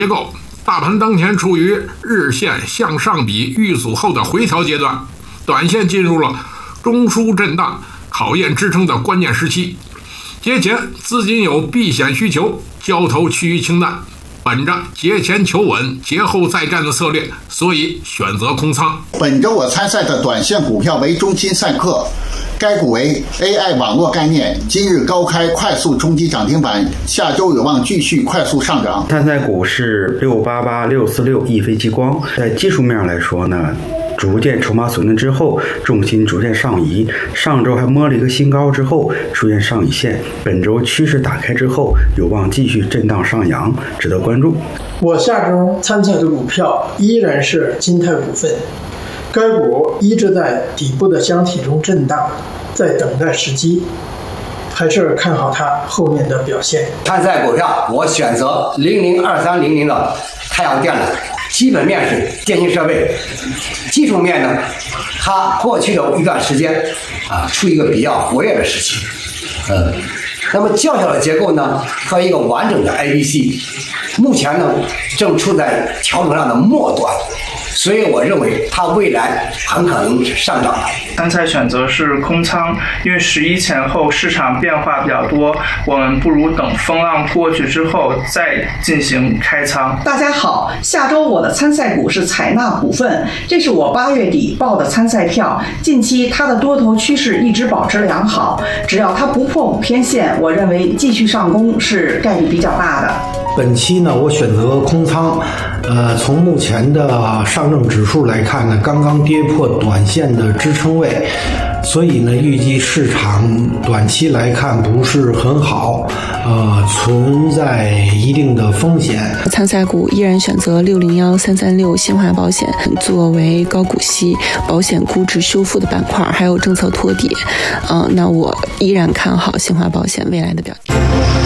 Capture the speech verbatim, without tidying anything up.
结构，大盘当前处于日线向上比遇阻后的回调阶段，短线进入了中枢震荡考验支撑的关键时期。节前资金有避险需求，交投趋于清淡，本着节前求稳节后再战的策略，所以选择空仓。 本周我参赛的短线股票为中芯赛克，该股为 A I 网络概念，今日高开快速冲击涨停板，下周有望继续快速上涨。 参赛股是六八八六四六易飞激光。在技术面来说呢，逐渐筹码损震之后，重心逐渐上移，上周还摸了一个新高之后出现上影线，本周趋势打开之后有望继续震荡上扬，值得关注。 我下周参赛的股票依然是金泰股份，该股一直在底部的箱体中震荡，在等待时机，还是看好它后面的表现。 参赛股票我选择零零二三零零的太阳电缆，基本面是电信设备，技术面呢，它过去的一段时间啊处于一个比较活跃的时期，嗯，那么较小的结构呢和一个完整的 A B C， 目前呢正处在调整上的末端，所以我认为它未来很可能是上涨的。 参赛选择是空仓，因为十一前后市场变化比较多，我们不如等风浪过去之后再进行开仓。 大家好，下周我的参赛股是采纳股份，这是我八月底报的参赛票，近期它的多头趋势一直保持良好，只要它不破五天线，我认为继续上攻是概率比较大的。 本期呢，我选择空仓，呃，从目前的上证指数来看呢，刚刚跌破短线的支撑位，所以呢，预计市场短期来看不是很好，呃，存在一定的风险。 参赛股依然选择六零幺三三六新华保险作为高股息、保险估值修复的板块，还有政策托底，嗯、呃，那我依然看好新华保险未来的表现。